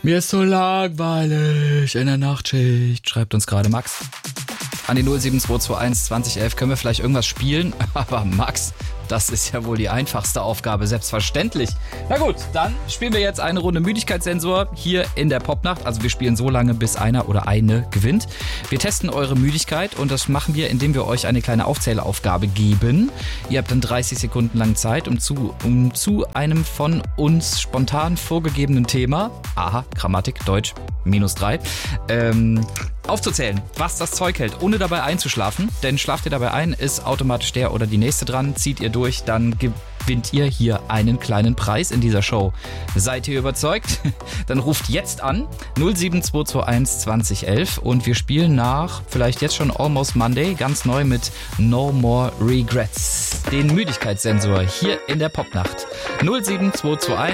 Mir ist so langweilig in der Nachtschicht, schreibt uns gerade Max. An die 07221 2011 können wir vielleicht irgendwas spielen, aber Max, das ist ja wohl die einfachste Aufgabe, selbstverständlich. Na gut, dann spielen wir jetzt eine Runde Müdigkeitssensor hier in der Popnacht. Also wir spielen so lange, bis einer oder eine gewinnt. Wir testen eure Müdigkeit und das machen wir, indem wir euch eine kleine Aufzählaufgabe geben. Ihr habt dann 30 Sekunden lang Zeit, um zu einem von uns spontan vorgegebenen Thema, aha, Grammatik, Deutsch, -3, aufzuzählen, was das Zeug hält, ohne dabei einzuschlafen. Denn schlaft ihr dabei ein, ist automatisch der oder die Nächste dran. Zieht ihr durch, dann gewinnt ihr hier einen kleinen Preis in dieser Show. Seid ihr überzeugt? Dann ruft jetzt an 07221 2011 und wir spielen nach vielleicht jetzt schon Almost Monday ganz neu mit No More Regrets. Den Müdigkeitssensor hier in der Popnacht. 07221